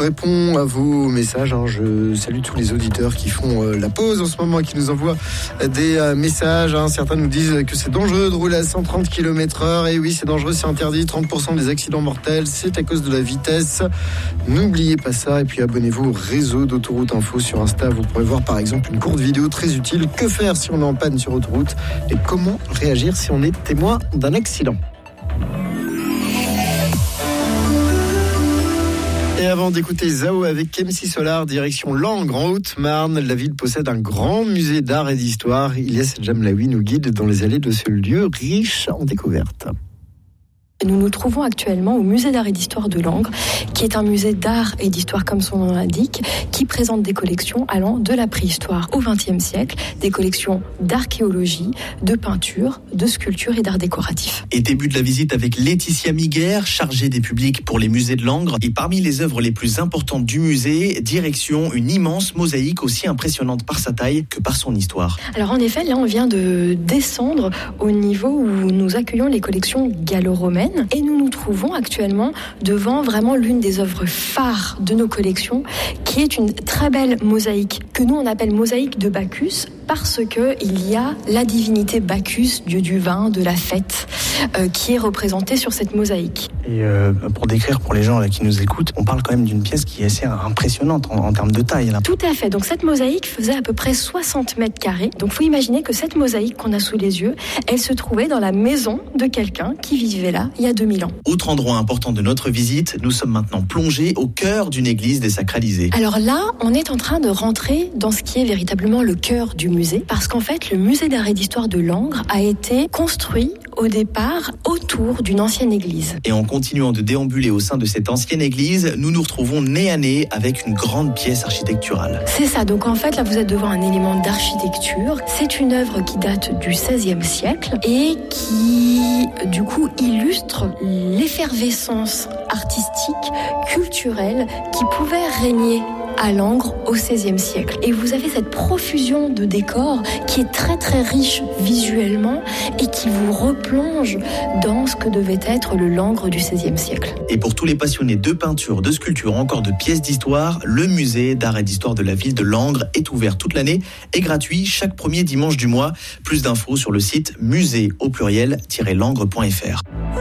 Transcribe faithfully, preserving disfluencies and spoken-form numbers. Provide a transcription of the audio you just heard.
répond à vos messages. Hein. Je salue tous les auditeurs qui font euh, la pause en ce moment, qui nous envoient des euh, messages. Hein. Certains nous disent que c'est dangereux de rouler à cent trente kilomètres heure. Et oui, c'est dangereux, c'est interdit. trente pour cent des accidents mortels, c'est à cause de la vitesse. N'oubliez pas ça. Et puis abonnez-vous au réseau d'Autoroute Info sur Insta. Vous pourrez voir par exemple une courte vidéo très utile. Que faire si on est en panne sur autoroute et comment réagir si on est témoin d'un accident. Et avant d'écouter Zao avec M C Solar, direction Langres en Haute-Marne, la ville possède un grand musée d'art et d'histoire. Ilyes Djamlaoui nous guide dans les allées de ce lieu riche en découvertes. Nous nous trouvons actuellement au musée d'art et d'histoire de Langres, qui est un musée d'art et d'histoire comme son nom l'indique, qui présente des collections allant de la préhistoire au vingtième siècle, des collections d'archéologie, de peinture, de sculpture et d'art décoratif. Et début de la visite avec Laetitia Miguer, chargée des publics pour les musées de Langres. Et parmi les œuvres les plus importantes du musée, direction une immense mosaïque aussi impressionnante par sa taille que par son histoire. Alors en effet, là on vient de descendre au niveau où nous accueillons les collections gallo-romaines. Et nous nous trouvons actuellement devant vraiment l'une des œuvres phares de nos collections, qui est une très belle mosaïque que nous on appelle mosaïque de Bacchus, parce que il y a la divinité Bacchus, dieu du vin, de la fête, euh, qui est représentée sur cette mosaïque. Et euh, pour décrire pour les gens là, qui nous écoutent, on parle quand même d'une pièce qui est assez impressionnante en, en termes de taille. Là. Tout à fait. Donc cette mosaïque faisait à peu près soixante mètres carrés. Donc faut imaginer que cette mosaïque qu'on a sous les yeux, elle se trouvait dans la maison de quelqu'un qui vivait là il y a deux mille ans. Autre endroit important de notre visite, nous sommes maintenant plongés au cœur d'une église désacralisée. Alors là, on est en train de rentrer dans ce qui est véritablement le cœur du musée, parce qu'en fait, le musée d'art et d'histoire de Langres a été construit au départ autour d'une ancienne église. Et en continuant de déambuler au sein de cette ancienne église, nous nous retrouvons nez à nez avec une grande pièce architecturale. C'est ça, donc en fait là vous êtes devant un élément d'architecture. C'est une œuvre qui date du seizième siècle et qui du coup illustre l'effervescence artistique, culturelle qui pouvait régner à Langres au seizième siècle. Et vous avez cette profusion de décors qui est très très riche visuellement et qui vous replonge dans ce que devait être le Langres du seizième siècle. Et pour tous les passionnés de peinture, de sculpture, encore de pièces d'histoire, le musée d'art et d'histoire de la ville de Langres est ouvert toute l'année et gratuit chaque premier dimanche du mois. Plus d'infos sur le site musée au pluriel-langres point f r.